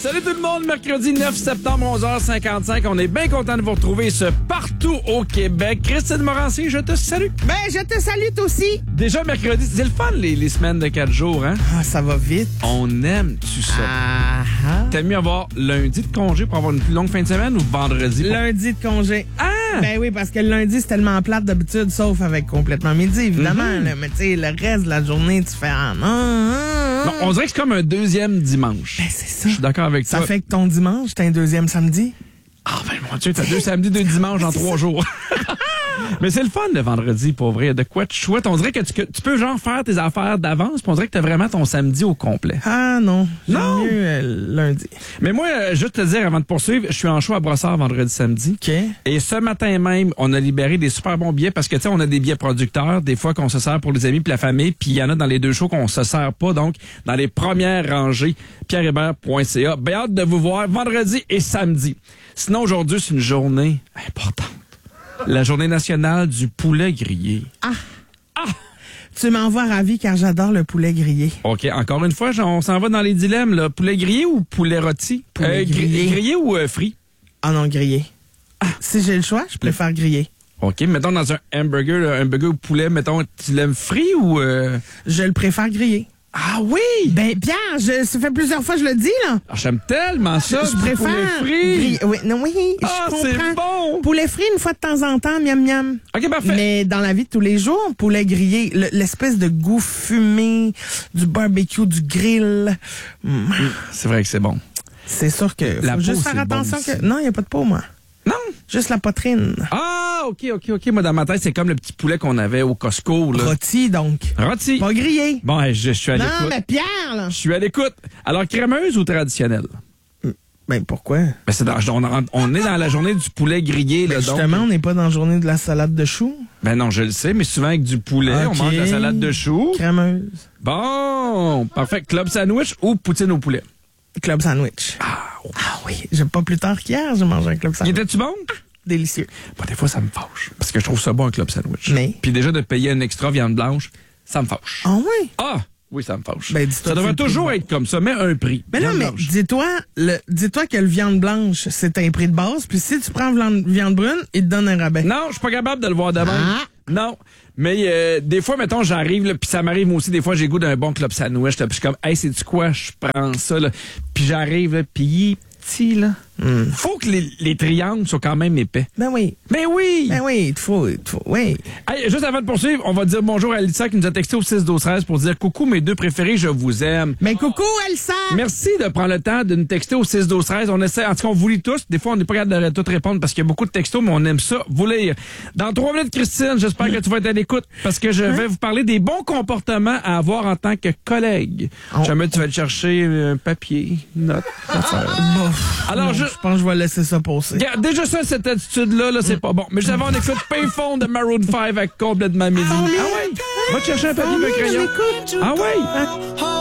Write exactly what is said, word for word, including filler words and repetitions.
Salut tout le monde, mercredi neuf septembre, onze heures cinquante-cinq. On est bien content de vous retrouver ce partout au Québec. Christine Morancier, je te salue. Ben, je te salue toi aussi. Déjà mercredi, c'est le fun les, les semaines de quatre jours, hein? Ah, ça va vite. On aime-tu ça? Ah, ah. T'aimes mieux avoir lundi de congé pour avoir une plus longue fin de semaine ou vendredi? Pour... Lundi de congé. Ah! Ben oui, parce que le lundi, c'est tellement plate d'habitude, sauf avec complètement midi, évidemment. Mm-hmm. Là, mais tu sais, le reste de la journée, tu fais ah non, ah, ah. Non, on dirait que c'est comme un deuxième dimanche. Ben, c'est ça. Je suis d'accord avec Ça toi. fait que ton dimanche, t'as un deuxième samedi. Ah ben mon Dieu, t'as deux samedis, deux dimanches en trois jours. Mais c'est le fun le vendredi, pour vrai. De quoi de chouette. On dirait que tu, que tu peux genre faire tes affaires d'avance, puis on dirait que t'as vraiment ton samedi au complet. Ah non, j'aime Non. mieux euh, lundi. Mais moi, euh, juste te dire avant de poursuivre, je suis en show à Brossard vendredi, samedi. OK. Et ce matin même, on a libéré des super bons billets parce que tu sais, on a des billets producteurs, des fois qu'on se sert pour les amis puis la famille, puis il y en a dans les deux shows qu'on se sert pas, donc dans les premières rangées, pierre hébert point c a. Bien hâte de vous voir vendredi et samedi. Sinon, aujourd'hui, c'est une journée importante. La journée nationale du poulet grillé. Ah. Ah! Tu m'envoies ravi car j'adore le poulet grillé. OK, encore une fois, on s'en va dans les dilemmes. Là. Poulet grillé ou poulet rôti? Poulet gri- grillé. Grillé ou euh, frit? Ah non, grillé. Ah. Si j'ai le choix, je préfère grillé. OK, mettons dans un hamburger, là, un burger au poulet, mettons, tu l'aimes frit ou... Euh... Je le préfère grillé. Ah oui! Ben, Pierre, je, ça fait plusieurs fois que je le dis, là. Ah, j'aime tellement ça, je du préfère poulet frit! grillé. Oui, non, oui, Ah, je c'est comprends. bon! Poulet frit une fois de temps en temps, miam miam. OK, parfait. Mais dans la vie de tous les jours, poulet grillé, le- l'espèce de goût fumé, du barbecue, du grill. Mm. C'est vrai que c'est bon. C'est sûr que La faut peau, juste c'est faire bon attention aussi. que non, il y a pas de peau, moi. Non? Juste la poitrine. Ah, OK, OK, OK. Moi, dans ma tête, c'est comme le petit poulet qu'on avait au Costco, là. Rôti donc. Rôti. Pas grillé. Bon, hey, je, je suis à Non, l'écoute. mais Pierre, là. Je suis à l'écoute. Alors, crémeuse ou traditionnelle? Ben pourquoi? Ben, c'est dans, on, on est dans la journée du poulet grillé, là, Ben, donc. justement, on n'est pas dans la journée de la salade de choux. Ben non, je le sais, mais souvent avec du poulet, Ok. on mange de la salade de choux. Crémeuse. Bon, parfait. Club sandwich ou poutine au poulet? Club sandwich. Ah, oh. Ah oui, j'ai pas plus tard qu'hier, j'ai mangé un club Il sandwich. était-tu bon? Délicieux. Bon, des fois, ça me fâche. Parce que je trouve ça bon, un club sandwich. Mais? Puis déjà, de payer un extra viande blanche, ça me fâche. Ah oui? Ah! Oui, ça me fâche. Ben, dis-toi ça devrait que c'est toujours le être comme ça, mais un prix. Mais non, Viande mais blanche. dis-toi, le, dis-toi que le viande blanche, c'est un prix de base, puis si tu prends viande, viande brune, il te donne un rabais. Non, je suis pas capable de le voir de même. Ah. Non. Mais euh, des fois, mettons, j'arrive, là, puis ça m'arrive moi aussi, des fois, j'ai goût d'un bon club sandwich, là, puis je suis comme, hey, c'est du quoi, je prends ça, là. Puis j'arrive, là, puis il est petit, là. Mm. Faut que les, les triangles soient quand même épais. Ben oui. Mais oui! Ben oui, il faut, il faut, oui. Hey, juste avant de poursuivre, on va dire bonjour à Alissa qui nous a texté au six douze treize pour dire coucou mes deux préférés, je vous aime. Ben coucou, Elsa! Merci de prendre le temps de nous texter au six douze treize. On essaie, en tout cas, on vous lit tous. Des fois, on n'est pas capable de tout répondre parce qu'il y a beaucoup de textos, mais on aime ça vous lire. Dans trois minutes, Christine, j'espère que tu vas être à l'écoute parce que je vais vous parler des bons comportements à avoir en tant que collègue. Oh. Jamais tu vas te chercher un papier, une note, affaire. Bof. Alors, Non, je- je pense que je vais laisser ça passer. Regarde, déjà ça, cette attitude-là, là, c'est pas bon. Mais juste avant, on écoute Payphone de Maroon cinq avec complètement midi. Ah ouais? Va te chercher un papier, un crayon. J'écoute. Ah ouais?